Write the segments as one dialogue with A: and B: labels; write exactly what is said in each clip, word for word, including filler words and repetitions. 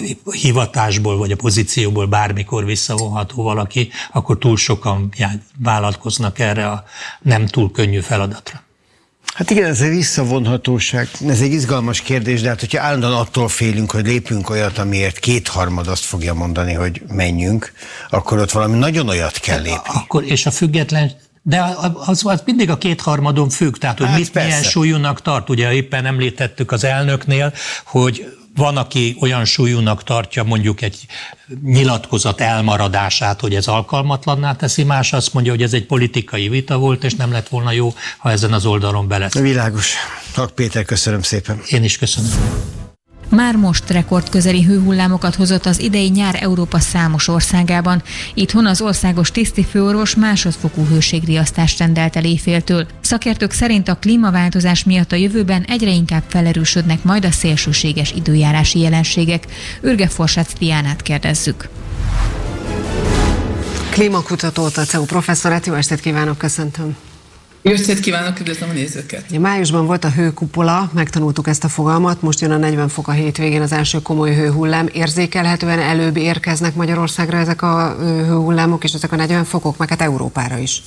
A: hivatásból vagy a pozícióból bármikor visszavonható valaki, akkor túl sokan vállalkoznak erre a nem túl könnyű feladatra.
B: Hát igen, ez a visszavonhatóság, ez egy izgalmas kérdés, de hát hogyha állandóan attól félünk, hogy lépünk olyat, amiért kétharmad azt fogja mondani, hogy menjünk, akkor ott valami nagyon olyat kell lépni.
A: Akkor, és a független, de az, az mindig a kétharmadon függ, tehát hogy hát mit, milyen súlyúnak tart. Ugye éppen említettük az elnöknél, hogy van, aki olyan súlyúnak tartja mondjuk egy nyilatkozat elmaradását, hogy ez alkalmatlanná teszi, más azt mondja, hogy ez egy politikai vita volt, és nem lett volna jó, ha ezen az oldalon belesz.
B: Világos. Hak Péter, köszönöm szépen.
A: Én is köszönöm.
C: Már most rekordközeli hőhullámokat hozott az idei nyár Európa számos országában. Itthon az országos tisztifőorvos másodfokú hőségriasztást rendelt el éjféltől. Szakértők szerint a klímaváltozás miatt a jövőben egyre inkább felerősödnek majd a szélsőséges időjárási jelenségek. Ürge Forsác Diánát kérdezzük.
D: Klímakutatót, a cé e u professzorát, jó estét kívánok, köszöntöm.
E: Jó estét kívánok, üdvözlöm a nézőket!
D: Ja, májusban volt a hőkupola, megtanultuk ezt a fogalmat, most jön a negyven fok a hétvégén, az első komoly hőhullám. Érzékelhetően előbb érkeznek Magyarországra ezek a hőhullámok, és ezek a negyven fokok, meg hát Európára is.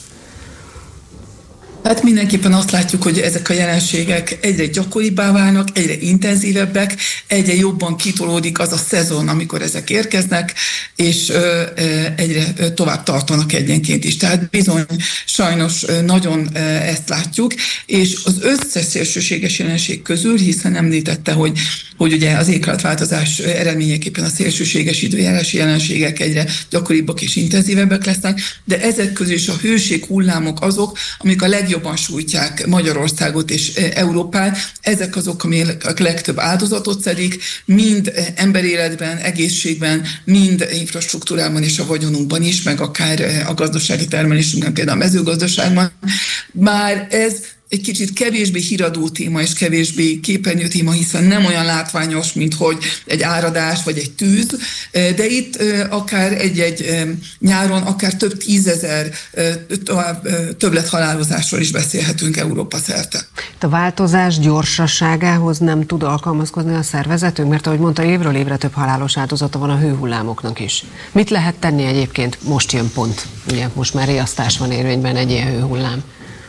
E: Hát mindenképpen azt látjuk, hogy ezek a jelenségek egyre gyakoribbá válnak, egyre intenzívebbek, egyre jobban kitolódik az a szezon, amikor ezek érkeznek, és egyre tovább tartanak egyenként is. Tehát bizony sajnos nagyon ezt látjuk, és az összes szélsőséges jelenség közül, hiszen említette, hogy, hogy ugye az éghajlatváltozás eredményeképpen a szélsőséges időjárási jelenségek egyre gyakoribbak és intenzívebbek lesznek, de ezek közül is a hőség hullámok azok, amik a legjobb jobban sújtják Magyarországot és Európát. Ezek azok, amik a legtöbb áldozatot szedik, mind emberéletben, egészségben, mind infrastruktúrában és a vagyonunkban is, meg akár a gazdasági termelésünkben, például a mezőgazdaságban. Már ez egy kicsit kevésbé híradó téma és kevésbé képernyő téma, hiszen nem olyan látványos, mint hogy egy áradás vagy egy tűz, de itt akár egy-egy nyáron, akár több tízezer többlethalálozásról is beszélhetünk Európa szerte.
D: A változás gyorsaságához nem tud alkalmazkodni a szervezetünk, mert ahogy mondta, évről évre több halálos áldozata van a hőhullámoknak is. Mit lehet tenni egyébként? Most jön pont, ugye most már riasztás van érvényben egy ilyen hőhullám.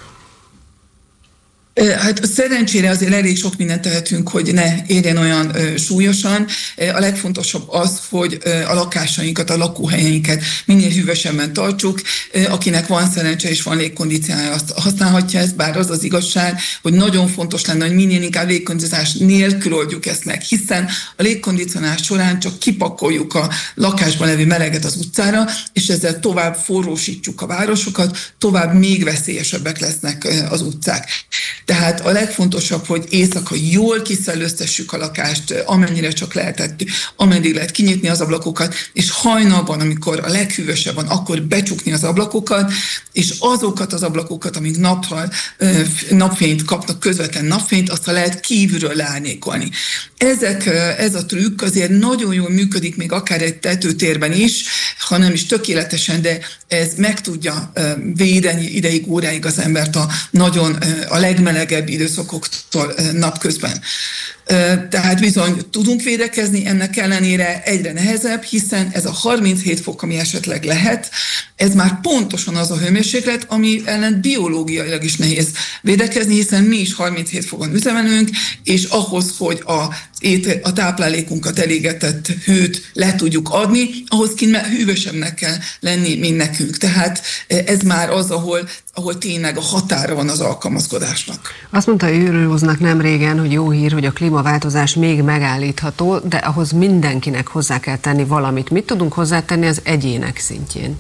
E: Hát szerencsére azért elég sok mindent tehetünk, hogy ne érjen olyan ö, súlyosan. A legfontosabb az, hogy ö, a lakásainkat, a lakóhelyeinket minél hűvösebben tartsuk. Ö, akinek van szerencse és van légkondicionálja, azt használhatja ezt, bár az az igazság, hogy nagyon fontos lenne, hogy minél inkább légkondicionálás nélkül oldjuk ezt meg, hiszen a légkondicionálás során csak kipakoljuk a lakásban levő meleget az utcára, és ezzel tovább forrósítjuk a városokat, tovább még veszélyesebbek lesznek az utcák. Tehát a legfontosabb, hogy éjszaka jól kiszellőztessük a lakást, amennyire csak lehetett, ameddig lehet kinyitni az ablakokat, és hajnalban, amikor a leghűvösebb van, akkor becsukni az ablakokat, és azokat az ablakokat, amik nappal, napfényt kapnak, közvetlen napfényt, azt lehet kívülről leárnyékolni. Ezek, ez a trükk azért nagyon jól működik, még akár egy tetőtérben is, ha nem is tökéletesen, de ez meg tudja védeni ideig, óráig az embert a nagyon a legmelegebb időszakoktól napközben. Tehát bizony tudunk védekezni, ennek ellenére egyre nehezebb, hiszen ez a harminchét fok, ami esetleg lehet, ez már pontosan az a hőmérséklet, ami ellen biológiailag is nehéz védekezni, hiszen mi is harminchét fokon üzemelünk, és ahhoz, hogy a, a táplálékunkat elégetett hőt le tudjuk adni, ahhoz kint hűvösebbnek kell lenni, mint nekünk. Tehát ez már az, ahol, ahol tényleg a határa van az alkalmazkodásnak.
D: Azt mondta Őrőznek nem régen, hogy jó hír, hogy a klímaváltozás még megállítható, de ahhoz mindenkinek hozzá kell tenni valamit. Mit tudunk hozzátenni az egyének szintjén?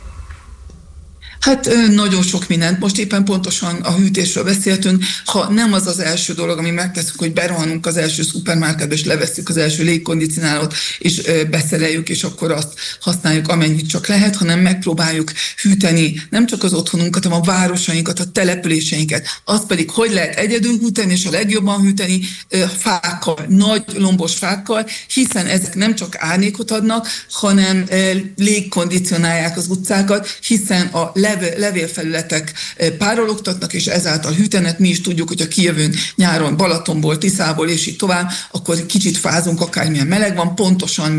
E: Hát nagyon sok mindent. Most éppen pontosan a hűtésről beszéltünk. Ha nem az az első dolog, ami megteszünk, hogy berohanunk az első szupermarketbe, és levesszük az első légkondicionálót, és beszereljük, és akkor azt használjuk, amennyit csak lehet, hanem megpróbáljuk hűteni nem csak az otthonunkat, hanem a városainkat, a településeinket. Azt pedig, hogy lehet egyedül hűteni, és a legjobban hűteni fákkal, nagy lombos fákkal, hiszen ezek nem csak árnyékot adnak, hanem légkondicionálják az utcákat, hiszen a levélfelületek párologtatnak, és ezáltal hűtenek. Mi is tudjuk, hogy ha kijövünk nyáron Balatonból, Tiszából, és így tovább, akkor kicsit fázunk, akármilyen meleg van, pontosan